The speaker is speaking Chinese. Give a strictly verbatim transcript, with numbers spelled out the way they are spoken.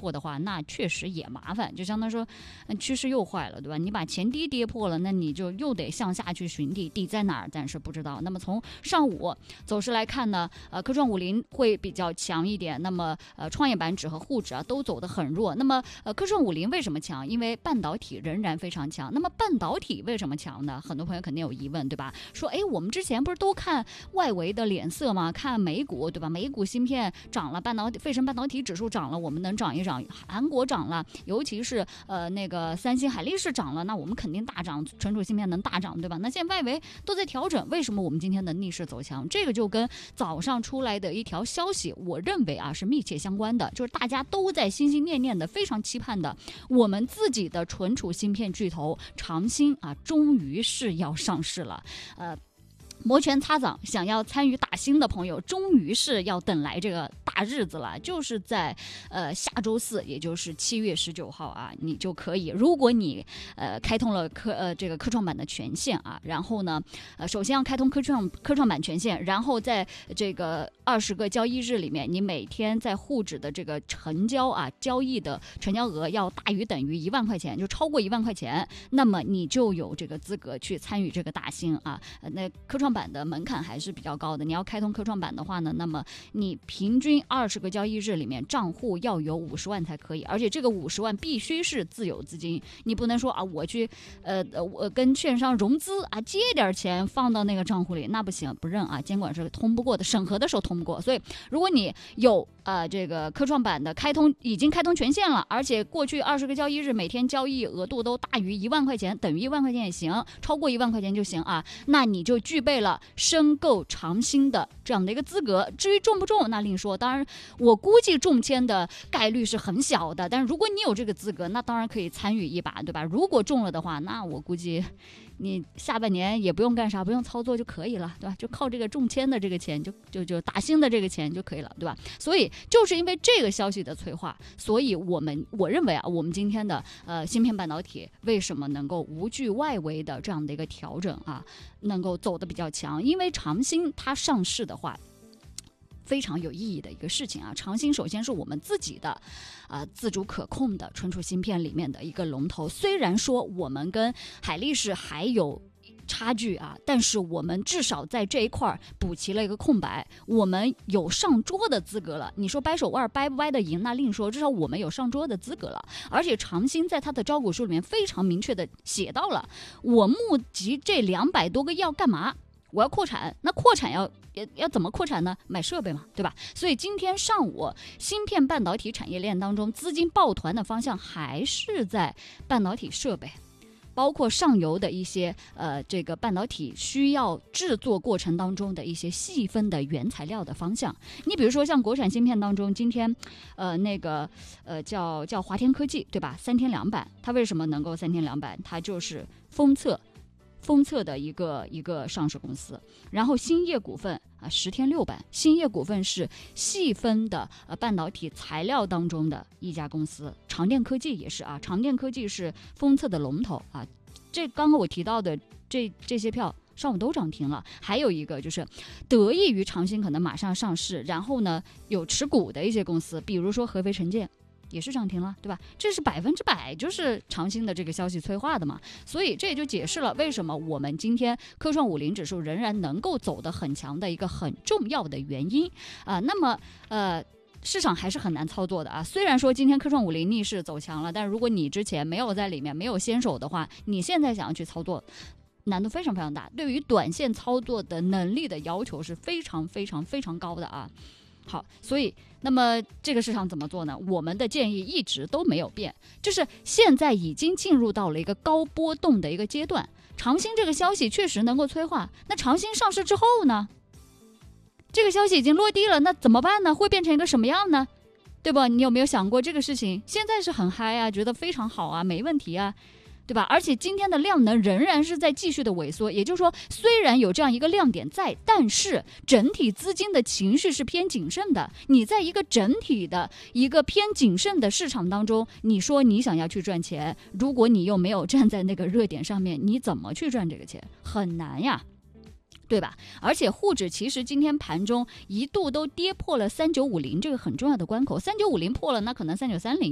破的话，那确实也麻烦，就相当于说，嗯，趋势又坏了，对吧？你把前低跌破了，那你就又得向下去寻底，底在哪儿暂时不知道。那么从上午走势来看呢，呃，科创五零会比较强一点，那么呃，创业板指和沪指啊都走得很弱。那么呃，科创五零为什么强？因为半导体仍然非常强。那么半导体为什么强呢？很多朋友肯定有疑问，对吧？说，哎，我们之前不是都看外围的脸色吗？看美股，对吧？美股芯片涨了，半导体费城半导体指数涨了，我们能涨一涨。韩国涨了，尤其是呃那个三星、海力士涨了，那我们肯定大涨，存储芯片能大涨，对吧？那现在外围都在调整，为什么我们今天的逆势走强？这个就跟早上出来的一条消息，我认为啊是密切相关的，就是大家都在心心念念的、非常期盼的，我们自己的存储芯片巨头长芯啊，终于是要上市了，呃。摩拳擦掌，想要参与打新的朋友，终于是要等来这个大日子了，就是在呃下周四，也就是七月十九号啊，你就可以，如果你呃开通了科呃这个科创板的权限啊，然后呢，呃首先要开通科创科创板权限，然后在这个二十个交易日里面，你每天在沪指的这个成交啊交易的成交额要大于等于一万块钱，就超过一万块钱，那么你就有这个资格去参与这个大新啊，呃、那科创板的门槛还是比较高的，你要开通科创板的话呢，那么你平均二十个交易日里面账户要有五十万才可以，而且这个五十万必须是自有资金，你不能说啊我去呃我跟券商融资啊借点钱放到那个账户里，那不行，不认啊，监管是通不过的，审核的时候通不过，所以如果你有呃这个科创板的开通已经开通权限了，而且过去二十个交易日每天交易额度都大于一万块钱，等于一万块钱也行，超过一万块钱就行啊，那你就具备了申购长芯的这样的一个资格。至于中不中那另说，当然我估计中签的概率是很小的，但是如果你有这个资格，那当然可以参与一把，对吧？如果中了的话，那我估计你下半年也不用干啥，不用操作就可以了，对吧？就靠这个中签的这个钱，就就就打新的这个钱就可以了，对吧？所以就是因为这个消息的催化，所以我们我认为啊，我们今天的呃芯片半导体为什么能够无惧外围的这样的一个调整啊，能够走得比较强？因为长芯它上市的话，非常有意义的一个事情啊！长芯首先是我们自己的，呃，自主可控的存储芯片里面的一个龙头。虽然说我们跟海力士还有差距啊，但是我们至少在这一块补齐了一个空白，我们有上桌的资格了。你说掰手腕掰不掰得赢那另说，至少我们有上桌的资格了。而且长芯在它的招股书里面非常明确的写到了，我募集这两百多个要干嘛？我要扩产，那扩产要要要怎么扩产呢？买设备嘛，对吧？所以今天上午芯片半导体产业链当中，资金抱团的方向还是在半导体设备，包括上游的一些呃这个半导体需要制作过程当中的一些细分的原材料的方向。你比如说像国产芯片当中，今天呃那个呃叫叫华天科技，对吧？三天两板，它为什么能够三天两板？它就是封测。封测的一个一个上市公司，然后兴业股份啊十天六板，兴业股份是细分的呃半导体材料当中的一家公司，长电科技也是啊，长电科技是封测的龙头啊，这刚刚我提到的这这些票上午都涨停了。还有一个就是得益于长芯可能马上上市，然后呢有持股的一些公司，比如说合肥城建。也是涨停了，对吧？这是百分之百就是长芯的这个消息催化的嘛，所以这也就解释了为什么我们今天科创五零指数仍然能够走得很强的一个很重要的原因啊、呃。那么呃。市场还是很难操作的啊！虽然说今天科创五零逆势走强了，但如果你之前没有在里面没有先手的话，你现在想要去操作，难度非常非常大，对于短线操作的能力的要求是非常非常非常高的啊。好，所以那么这个市场怎么做呢？我们的建议一直都没有变，就是现在已经进入到了一个高波动的一个阶段。长芯这个消息确实能够催化，那长芯上市之后呢？这个消息已经落地了，那怎么办呢？会变成一个什么样呢？对吧？你有没有想过这个事情？现在是很嗨啊，觉得非常好啊，没问题啊。对吧？而且今天的量能仍然是在继续的萎缩，也就是说，虽然有这样一个亮点在，但是整体资金的情绪是偏谨慎的。你在一个整体的一个偏谨慎的市场当中，你说你想要去赚钱，如果你又没有站在那个热点上面，你怎么去赚这个钱？很难呀。对吧？而且沪指其实今天盘中一度都跌破了三九五零这个很重要的关口，三九五零破了，那可能三九三零